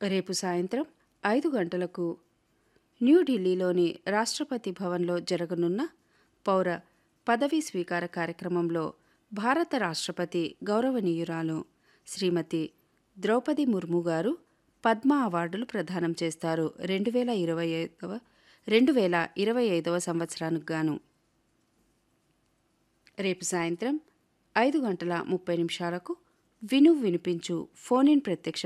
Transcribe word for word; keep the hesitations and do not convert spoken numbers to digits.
రేపు సాయంత్రం ఐదు గంటలకు న్యూఢిల్లీలోని రాష్ట్రపతి భవన్లో జరగనున్న పౌర పదవీ స్వీకార కార్యక్రమంలో భారత రాష్ట్రపతి గౌరవనీయురాలు శ్రీమతి ద్రౌపది ముర్ము గారు పద్మ అవార్డులు ప్రదానం చేస్తారు. రెండు వేల ఇరవై ఐదవ రెండు వేల ఇరవై ఐదవ సంవత్సరానికి గాను రేపు సాయంత్రం ఐదు గంటల ముప్పై నిమిషాలకు విను వినిపించు ఫోన్ ఇన్ ప్రత్యక్ష